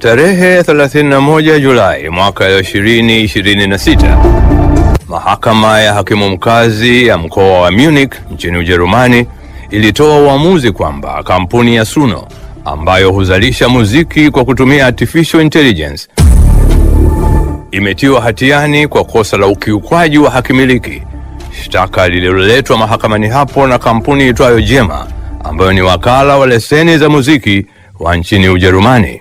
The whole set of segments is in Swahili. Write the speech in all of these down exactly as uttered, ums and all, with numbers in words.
Tarehe thelathini na moja Julai mwaka ishirini ishirini na sita, mahakama ya hakimu mkazi ya mkoa wa Munich nchini Ujerumani ilitoa uamuzi kwamba kampuni ya Suno ambayo huzalisha muziki kwa kutumia artificial intelligence imetiwa hatiani kwa kosa la ukiukwaji wa hakimiliki, shtaka lililoletwa mahakamani hapo na kampuni itwayo Gemma ambayo ni wakala wa leseni za muziki wa nchini Ujerumani.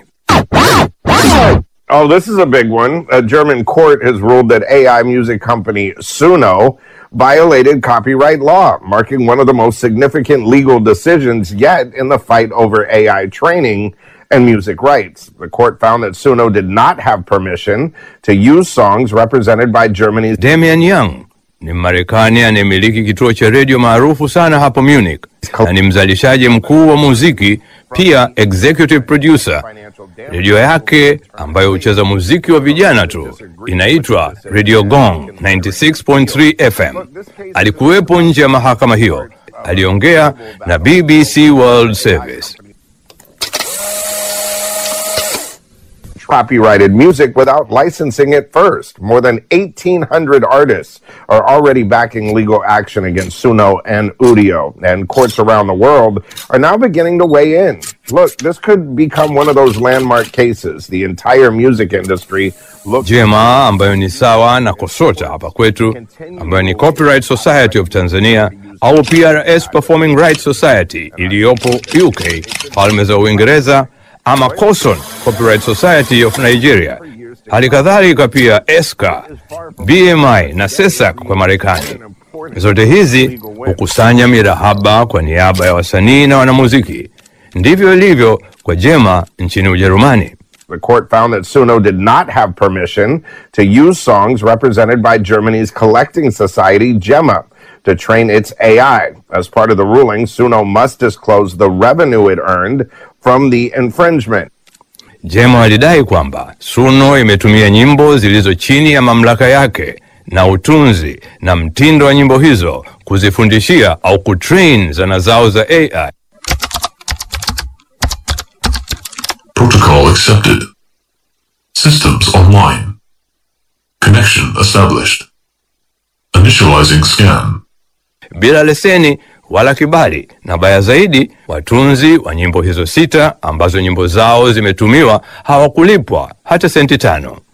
Oh, this is a big one. A German court has ruled that A I music company Suno violated copyright law, marking one of the most significant legal decisions yet in the fight over A I training and music rights. The court found that Suno did not have permission to use songs represented by Germany's Damian Young ni Marekani anayemiliki kituo cha redio maarufu sana hapo Munich na ni mzalishaji mkuu wa muziki, pia executive producer. Redio yake ambayo hucheza muziki wa vijana tu inaitwa Radio Gong tisini na sita nukta tatu F M. Alikuwepo nje ya mahakama hiyo. Aliongea na B B C World Service. Copyrighted music without licensing it first. More than eighteen hundred artists are already backing legal action against Suno and Udio, and courts around the world are now beginning to weigh in. Look, this could become one of those landmark cases. The entire music industry looks... Gemma ambayo ni sawa na KOSOTA hapa kwetu, ambayo ni Copyright Society of Tanzania au P R S Performing Rights Society iliyopo U K, Falme za Uingereza, ama COSON, Copyright Society of Nigeria. Halikadhalika pia ESCA, B M I na SESAC kwa Marekani. Zote hizi hukusanya mirahaba kwa niaba ya wasanii na wanamuziki. Ndivyo ilivyo kwa Gemma nchini Ujerumani. The court found that Suno did not have permission to use songs represented by Germany's collecting society, Gemma, to train its A I. As part of the ruling, Suno must disclose the revenue it earned from the infringement. Gemma alidai kwamba Suno imetumia nyimbo zilizo chini ya mamlaka yake na utunzi na mtindo wa nyimbo hizo kuzifundishia au kutrain zana zao za A I. Protocol accepted. Systems online. Connection established. Initializing scan. Bila leseni wala kibali, na baya zaidi, watunzi wa nyimbo hizo sita ambazo nyimbo zao zimetumiwa hawakulipwa hata senti tano.